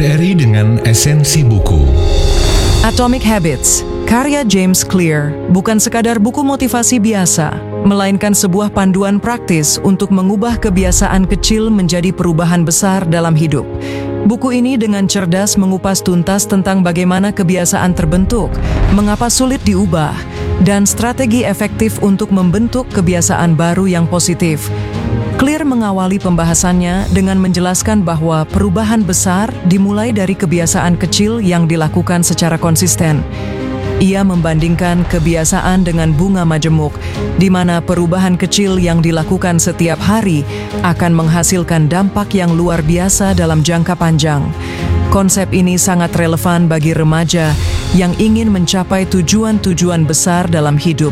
RRI dengan esensi buku. Atomic Habits, karya James Clear, bukan sekadar buku motivasi biasa, melainkan sebuah panduan praktis untuk mengubah kebiasaan kecil menjadi perubahan besar dalam hidup. Buku ini dengan cerdas mengupas tuntas tentang bagaimana kebiasaan terbentuk, mengapa sulit diubah, dan strategi efektif untuk membentuk kebiasaan baru yang positif. Clear mengawali pembahasannya dengan menjelaskan bahwa perubahan besar dimulai dari kebiasaan kecil yang dilakukan secara konsisten. Ia membandingkan kebiasaan dengan bunga majemuk, di mana perubahan kecil yang dilakukan setiap hari akan menghasilkan dampak yang luar biasa dalam jangka panjang. Konsep ini sangat relevan bagi remaja yang ingin mencapai tujuan-tujuan besar dalam hidup.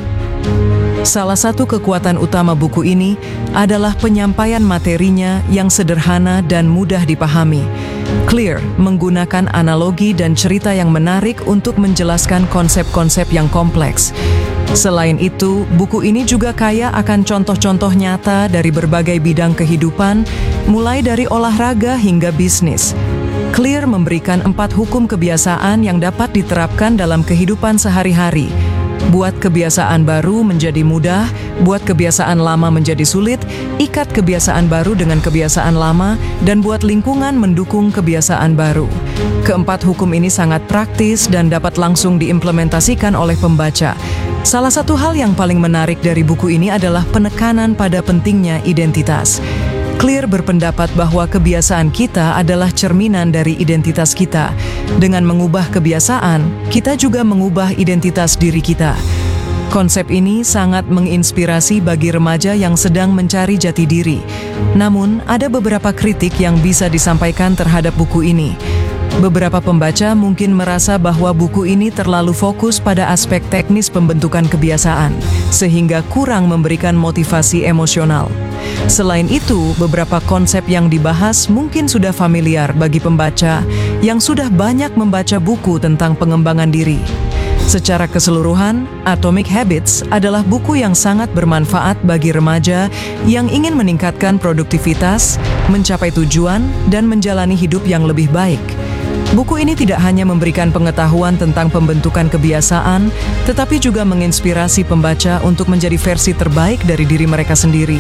Salah satu kekuatan utama buku ini adalah penyampaian materinya yang sederhana dan mudah dipahami. Clear menggunakan analogi dan cerita yang menarik untuk menjelaskan konsep-konsep yang kompleks. Selain itu, buku ini juga kaya akan contoh-contoh nyata dari berbagai bidang kehidupan, mulai dari olahraga hingga bisnis. Clear memberikan 4 hukum kebiasaan yang dapat diterapkan dalam kehidupan sehari-hari. Buat kebiasaan baru menjadi mudah, buat kebiasaan lama menjadi sulit, ikat kebiasaan baru dengan kebiasaan lama, dan buat lingkungan mendukung kebiasaan baru. Keempat hukum ini sangat praktis dan dapat langsung diimplementasikan oleh pembaca. Salah satu hal yang paling menarik dari buku ini adalah penekanan pada pentingnya identitas. Clear berpendapat bahwa kebiasaan kita adalah cerminan dari identitas kita. Dengan mengubah kebiasaan, kita juga mengubah identitas diri kita. Konsep ini sangat menginspirasi bagi remaja yang sedang mencari jati diri. Namun, ada beberapa kritik yang bisa disampaikan terhadap buku ini. Beberapa pembaca mungkin merasa bahwa buku ini terlalu fokus pada aspek teknis pembentukan kebiasaan, sehingga kurang memberikan motivasi emosional. Selain itu, beberapa konsep yang dibahas mungkin sudah familiar bagi pembaca yang sudah banyak membaca buku tentang pengembangan diri. Secara keseluruhan, Atomic Habits adalah buku yang sangat bermanfaat bagi remaja yang ingin meningkatkan produktivitas, mencapai tujuan, dan menjalani hidup yang lebih baik. Buku ini tidak hanya memberikan pengetahuan tentang pembentukan kebiasaan, tetapi juga menginspirasi pembaca untuk menjadi versi terbaik dari diri mereka sendiri.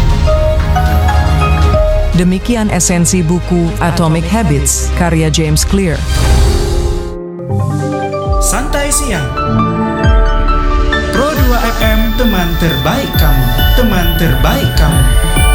Demikian esensi buku Atomic Habits, karya James Clear. Santai Siang Pro 2 FM, teman terbaik kamu, teman terbaik kamu.